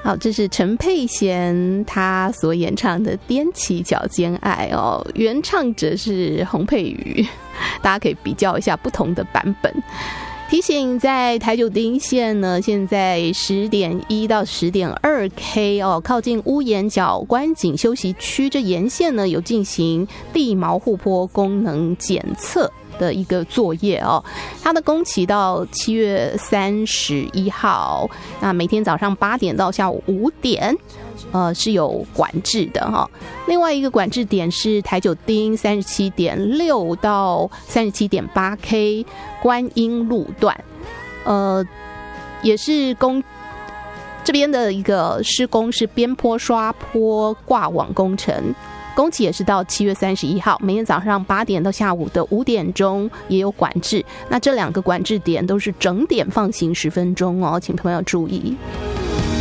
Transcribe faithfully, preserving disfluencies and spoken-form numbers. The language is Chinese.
好，这是陈佩娴她所演唱的《踮起脚尖爱》哦，原唱者是洪佩瑜，大家可以比较一下不同的版本。提醒在台九丁线呢，现在十点一到十点二 K 哦，靠近乌岩角观景休息区这沿线呢，有进行地锚护坡功能检测的一个作业哦，它的工期到七月三十一号，那每天早上八点到下午五点，呃是有管制的哈、哦。另外一个管制点是台九丁三十七点六到三十七点八 K 观音路段，呃，也是工这边的一个施工是边坡刷坡挂网工程。工期也是到七月三十一号，每天早上八点到下午的五点钟也有管制。那这两个管制点都是整点放行十分钟哦，请朋友注意。